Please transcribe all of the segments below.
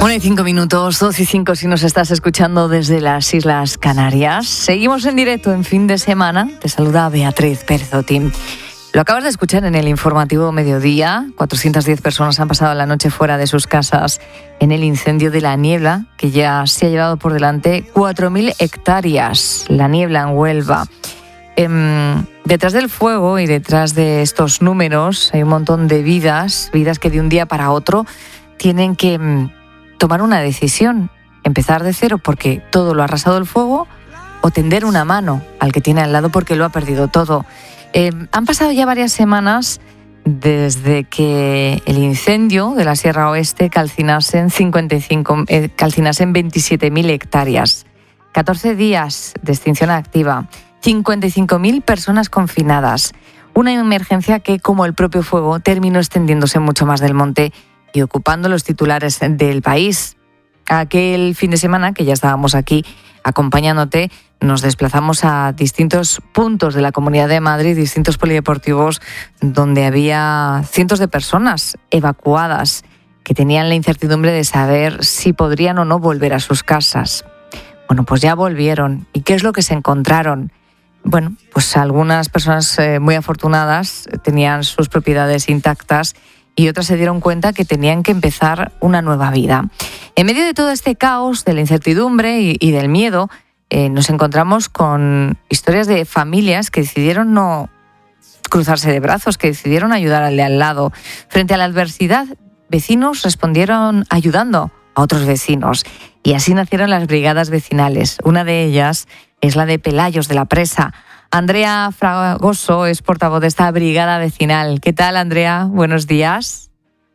1:05, 12:05 si nos estás escuchando desde las Islas Canarias. Seguimos en directo en fin de semana. Te saluda Beatriz Perzotti. Lo acabas de escuchar en el informativo Mediodía. 410 personas han pasado la noche fuera de sus casas en el incendio de La Niebla, que ya se ha llevado por delante 4.000 hectáreas. La Niebla en Huelva. Detrás del fuego y detrás de estos números hay un montón de vidas que de un día para otro tienen que tomar una decisión, empezar de cero porque todo lo ha arrasado el fuego o tender una mano al que tiene al lado porque lo ha perdido todo. Han pasado ya varias semanas desde que el incendio de la Sierra Oeste calcinase en 27.000 hectáreas, 14 días de extinción activa, 55.000 personas confinadas, una emergencia que, como el propio fuego, terminó extendiéndose mucho más del monte y ocupando los titulares del país. Aquel fin de semana, que ya estábamos aquí acompañándote, nos desplazamos a distintos puntos de la Comunidad de Madrid, distintos polideportivos, donde había cientos de personas evacuadas que tenían la incertidumbre de saber si podrían o no volver a sus casas. Bueno, pues ya volvieron. ¿Y qué es lo que se encontraron? Bueno, pues algunas personas muy afortunadas tenían sus propiedades intactas y otras se dieron cuenta que tenían que empezar una nueva vida. En medio de todo este caos, de la incertidumbre y del miedo, nos encontramos con historias de familias que decidieron no cruzarse de brazos, que decidieron ayudar al de al lado. Frente a la adversidad, vecinos respondieron ayudando a otros vecinos. Y así nacieron las brigadas vecinales. Una de ellas es la de Pelayos de la Presa. Andrea Fragoso es portavoz de esta brigada vecinal. ¿Qué tal, Andrea? Buenos días.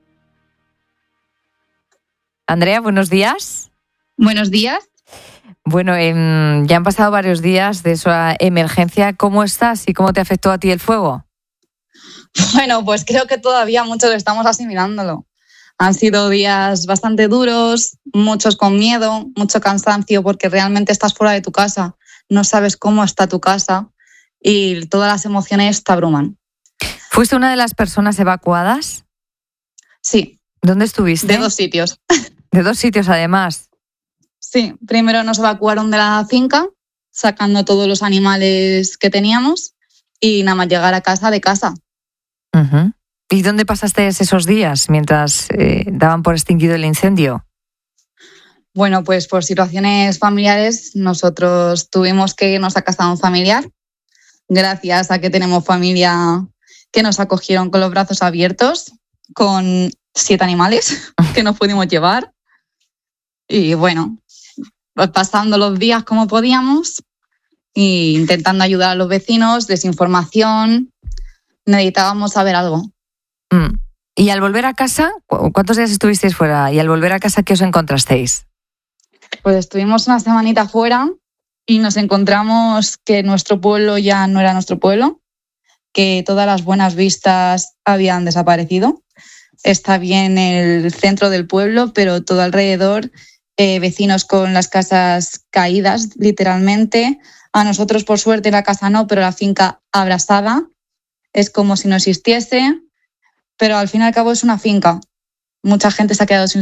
Andrea, buenos días. Buenos días. Bueno, ya han pasado varios días de esa emergencia. ¿Cómo estás y cómo te afectó a ti el fuego? Bueno, pues creo que todavía muchos estamos asimilándolo. Han sido días bastante duros, muchos con miedo, mucho cansancio, porque realmente estás fuera de tu casa, no sabes cómo está tu casa y todas las emociones te abruman. ¿Fuiste una de las personas evacuadas? Sí. ¿Dónde estuviste? De 2 sitios. ¿De 2 sitios además? Sí, primero nos evacuaron de la finca, sacando todos los animales que teníamos y nada más llegar a casa de casa. Uh-huh. ¿Y dónde pasaste esos días mientras daban por extinguido el incendio? Bueno, pues por situaciones familiares nosotros tuvimos que irnos a casa de un familiar, gracias a que tenemos familia que nos acogieron con los brazos abiertos, con 7 animales que nos pudimos llevar. Y bueno, pues pasando los días como podíamos e intentando ayudar a los vecinos, desinformación, necesitábamos saber algo. ¿Y al volver a casa, cuántos días estuvisteis fuera? ¿Y al volver a casa qué os encontrasteis? Pues estuvimos una semanita fuera y nos encontramos que nuestro pueblo ya no era nuestro pueblo, que todas las buenas vistas habían desaparecido. Está bien el centro del pueblo, pero todo alrededor, vecinos con las casas caídas, literalmente. A nosotros, por suerte, la casa no, pero la finca abrasada. Es como si no existiese. Pero al fin y al cabo es una finca. Mucha gente se ha quedado sin